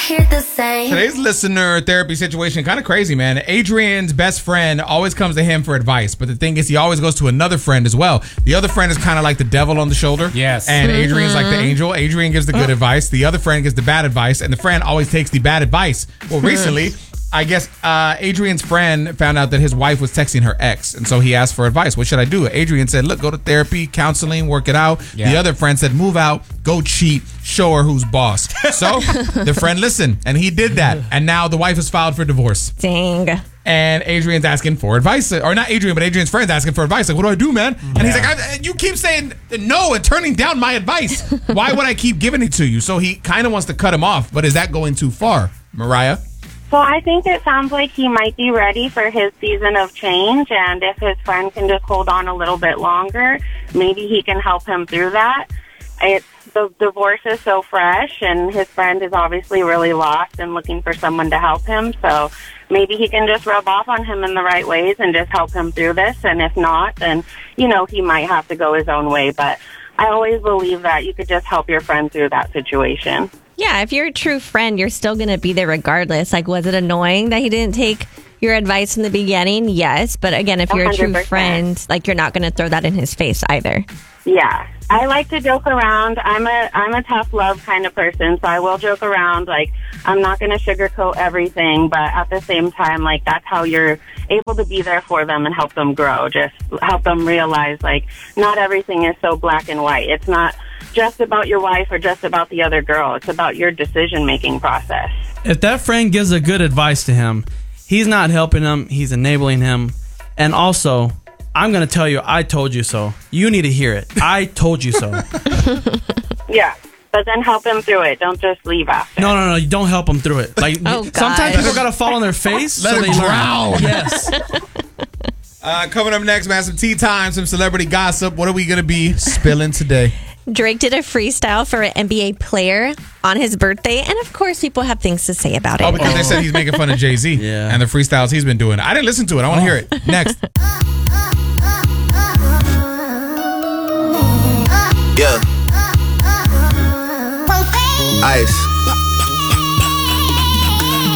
hear the same. Today's listener therapy situation kind of crazy, man. Adrian's best friend always comes to him for advice, but the thing is, he always goes to another friend as well. The other friend is kind of like the devil on the shoulder. Yes. And Adrian's like the angel. Adrian gives the good advice. The other friend gives the bad advice, and the friend always takes the bad advice. Well, recently, I guess Adrian's friend found out that his wife was texting her ex, and so he asked for advice. What should I do? Adrian said, look, go to therapy, counseling, work it out. Yeah. The other friend said, move out, go cheat, show her who's boss. So the friend listened, and he did that. And now the wife has filed for divorce. Dang. And Adrian's asking for advice. Or not Adrian, but Adrian's friend's asking for advice. Like, what do I do, man? And he's like, you keep saying no and turning down my advice. Why would I keep giving it to you? So he kind of wants to cut him off, but is that going too far? Mariah? Well, I think it sounds like he might be ready for his season of change, and if his friend can just hold on a little bit longer, maybe he can help him through that. The divorce is so fresh, and his friend is obviously really lost and looking for someone to help him, so maybe he can just rub off on him in the right ways and just help him through this, and if not, then, he might have to go his own way, but I always believe that you could just help your friend through that situation. Yeah, if you're a true friend, you're still going to be there regardless. Like, was it annoying that he didn't take your advice in the beginning? Yes. But again, if you're a true 100%. friend, like, you're not going to throw that in his face either. Yeah. I like to joke around. I'm a tough love kind of person, so I will joke around. Like, I'm not going to sugarcoat everything, but at the same time, like, that's how you're able to be there for them and help them grow. Just help them realize, like, not everything is so black and white. It's not just about your wife or just about the other girl. It's about your decision-making process. If that friend gives a good advice to him, he's not helping him, he's enabling him. And also, I'm going to tell you, I told you so. You need to hear it. I told you so. Yeah, but then help him through it. Don't just leave after. No, you don't help them through it. Like, Oh, God. sometimes people got to fall on their face Let so it they drown. learn. Yes. Coming up next, man, some tea time, some celebrity gossip. What are we going to be spilling today? Drake did a freestyle for an NBA player on his birthday, and of course, people have things to say about it. Oh, because they said he's making fun of Jay-Z Yeah. and the freestyles he's been doing. I didn't listen to it. I want to hear it. Next. Yeah. Ice.